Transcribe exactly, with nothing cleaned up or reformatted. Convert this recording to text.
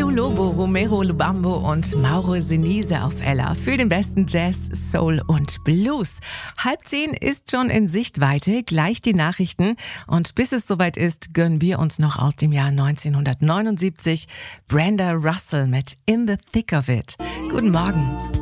Lou Lobo, Romero Lubambo und Mauro Senise auf Ella für den besten Jazz, Soul und Blues. Halb zehn ist schon in Sichtweite, gleich die Nachrichten. Und bis es soweit ist, gönnen wir uns noch aus dem Jahr neunzehnhundertneunundsiebzig Brenda Russell mit In the Thick of It. Guten Morgen.